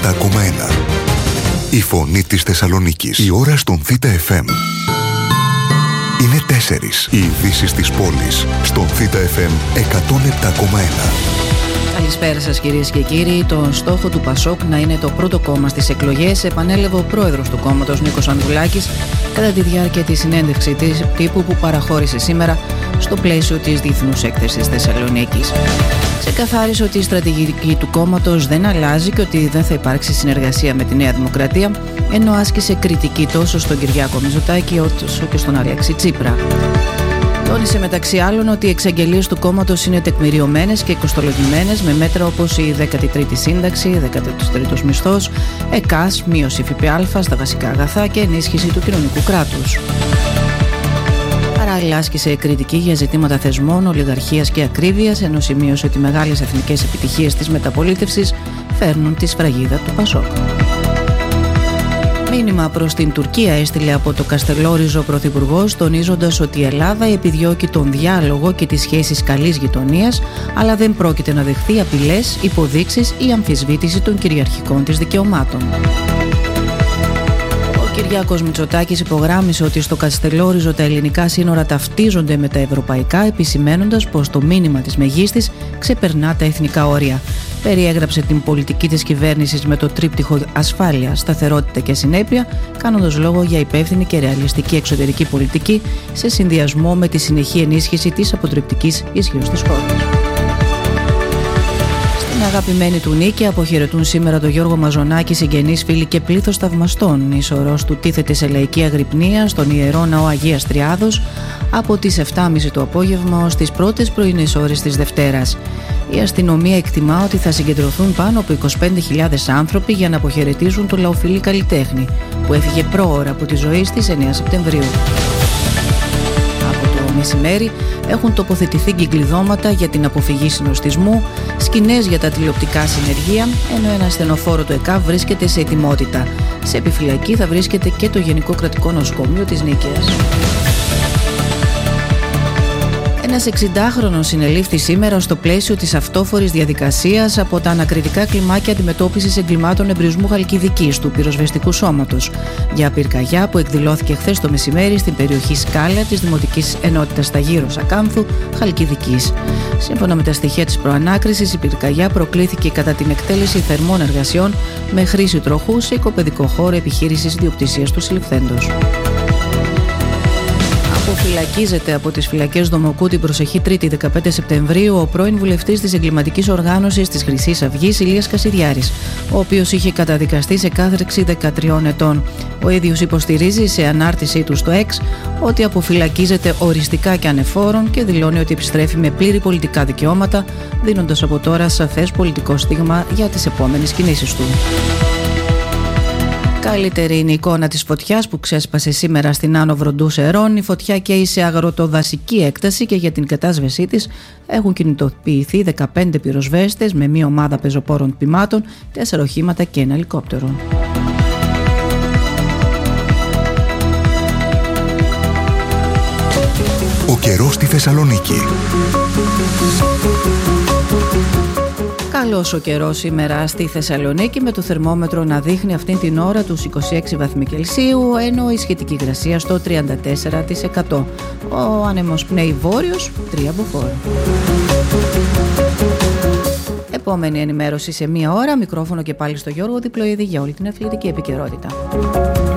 107,1. Η φωνή της Θεσσαλονίκης. Η ώρα στον Θήτα FM είναι 4. Οι ειδήσεις της πόλης στον Θήτα FM 107,1. Καλησπέρα σας κυρίες και κύριοι. Τον στόχο του Πασόκ να είναι το πρώτο κόμμα στις εκλογές επανέλαβε ο πρόεδρος του κόμματος Νίκος Ανδρουλάκης κατά τη διάρκεια της συνέντευξης τύπου που παραχώρησε σήμερα στο πλαίσιο της Διεθνούς Έκθεσης Θεσσαλονίκης. Ξεκαθάρισε ότι η στρατηγική του κόμματος δεν αλλάζει και ότι δεν θα υπάρξει συνεργασία με τη Νέα Δημοκρατία, ενώ άσκησε κριτική τόσο στον Κυριάκο Μητσοτάκη όσο και στον Αλέξη Τσίπρα. Τόνισε μεταξύ άλλων ότι οι εξαγγελίες του κόμματος είναι τεκμηριωμένες και κοστολογημένες με μέτρα όπως η 13η σύνταξη, 13ος μισθός, ΕΚΑΣ, μείωση ΦΠΑ στα βασικά αγαθά και ενίσχυση του κοινωνικού κράτους. Παράλληλα άσκησε κριτική για ζητήματα θεσμών, ολιγαρχίας και ακρίβειας, ενώ σημείωσε ότι μεγάλες εθνικές επιτυχίες της μεταπολίτευσης φέρνουν τη σφραγίδα του Πασόκ. Μήνυμα προς την Τουρκία έστειλε από το Καστελόριζο ο Πρωθυπουργός, τονίζοντας ότι η Ελλάδα επιδιώκει τον διάλογο και τις σχέσεις καλής γειτονίας, αλλά δεν πρόκειται να δεχθεί απειλές, υποδείξεις ή αμφισβήτηση των κυριαρχικών της δικαιωμάτων. Ο Κυριάκος Μητσοτάκης υπογράμμισε ότι στο Καστελόριζο τα ελληνικά σύνορα ταυτίζονται με τα ευρωπαϊκά, επισημαίνοντας πως το μήνυμα της μεγίστης ξεπερνά τα εθνικά όρια. Περιέγραψε την πολιτική της κυβέρνησης με το τρίπτυχο ασφάλεια, σταθερότητα και συνέπεια, κάνοντας λόγο για υπεύθυνη και ρεαλιστική εξωτερική πολιτική σε συνδυασμό με τη συνεχή ενίσχυση της αποτρεπτικής ισχύως της χώρας. Στην αγαπημένη του νίκη αποχαιρετούν σήμερα τον Γιώργο Μαζονάκη, συγγενείς, φίλοι και πλήθος θαυμαστών. Η σωρός του τίθεται σε λαϊκή αγρυπνία στον Ιερό Ναό Αγίας Τριάδος από τις 7.30 το απόγευμα ως τις πρώτες πρωινές ώρες της Δευτέρας. Η αστυνομία εκτιμά ότι θα συγκεντρωθούν πάνω από 25.000 άνθρωποι για να αποχαιρετήσουν τον λαοφιλή καλλιτέχνη που έφυγε πρόωρα από τη ζωή στις 9 Σεπτεμβρίου. Από το μεσημέρι έχουν τοποθετηθεί κυκλειδώματα για την αποφυγή συνοστισμού, σκηνές για τα τηλεοπτικά συνεργεία, ενώ ένα ασθενοφόρο του ΕΚΑΒ βρίσκεται σε ετοιμότητα. Σε επιφυλακή θα βρίσκεται και το Γενικό Κρατικό Νοσοκομείο της Νίκαιας. Ένας 60χρονος συνελήφθη σήμερα στο πλαίσιο της αυτόφορης διαδικασίας από τα ανακριτικά κλιμάκια αντιμετώπισης εγκλημάτων εμπρισμού Χαλκιδικής του πυροσβεστικού σώματος για πυρκαγιά που εκδηλώθηκε χθες το μεσημέρι στην περιοχή Σκάλα της Δημοτικής Ενότητας Σταγύρος Ακάνθου Χαλκιδικής. Σύμφωνα με τα στοιχεία της προανάκρισης, η πυρκαγιά προκλήθηκε κατά την εκτέλεση θερμών εργασιών με χρήση τροχού σε οικοπαιδικό χώρο επιχείρησης ιδιοκτησίας του συλληφθέντος. Φυλακίζεται από τις φυλακές Δομοκού την προσεχή Τρίτη 15 Σεπτεμβρίου ο πρώην βουλευτής της εγκληματικής οργάνωσης της Χρυσής Αυγής Ηλίας Κασιδιάρης, ο οποίος είχε καταδικαστεί σε κάθριξη 13 ετών. Ο ίδιος υποστηρίζει σε ανάρτησή του στο X ότι αποφυλακίζεται οριστικά και ανεφόρον και δηλώνει ότι επιστρέφει με πλήρη πολιτικά δικαιώματα, δίνοντας από τώρα σαφές πολιτικό στίγμα για τις επόμενες κινήσεις του. Καλύτερη είναι η εικόνα της φωτιάς που ξέσπασε σήμερα στην Άνω Βροντού Σερών. Η φωτιά καίει σε αγροτοδασική έκταση και για την κατάσβεσή της έχουν κινητοποιηθεί 15 πυροσβέστες με μία ομάδα πεζοπόρων τμήματων, 4 οχήματα και ένα ελικόπτερο. Ο καιρός στη Θεσσαλονίκη. Καλός ο καιρός σήμερα στη Θεσσαλονίκη, με το θερμόμετρο να δείχνει αυτήν την ώρα τους 26 βαθμοί Κελσίου, ενώ η σχετική υγρασία στο 34%. Ο άνεμος πνέει βόρειος, 3 μποφόρ. Επόμενη ενημέρωση σε 1 ώρα, μικρόφωνο και πάλι στο Γιώργο Διπλοίδη για όλη την αθλητική επικαιρότητα.